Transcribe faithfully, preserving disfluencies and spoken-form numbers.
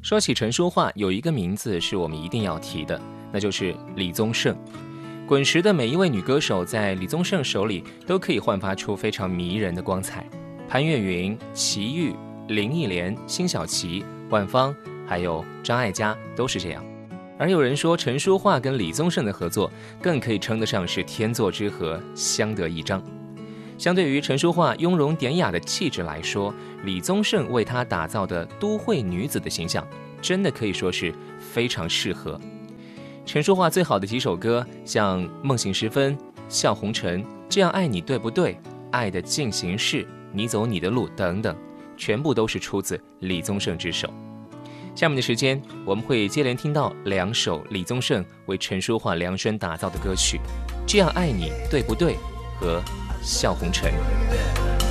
说起陈淑桦，有一个名字是我们一定要提的，那就是李宗盛。滚石的每一位女歌手在李宗盛手里都可以焕发出非常迷人的光彩。潘越云、齐豫、林忆莲、辛晓琪、万芳，还有张艾嘉都是这样。而有人说陈淑桦跟李宗盛的合作更可以称得上是天作之合，相得益彰。相对于陈淑桦雍容典雅的气质来说，李宗盛为她打造的都会女子的形象真的可以说是非常适合。陈淑桦最好的几首歌，像《梦醒时分》、《笑红尘》、《这样爱你对不对》、《爱的进行式》、《你走你的路》等等，全部都是出自李宗盛之手。下面的时间，我们会接连听到两首李宗盛为陈淑桦量身打造的歌曲，《这样爱你对不对》和《笑红尘》。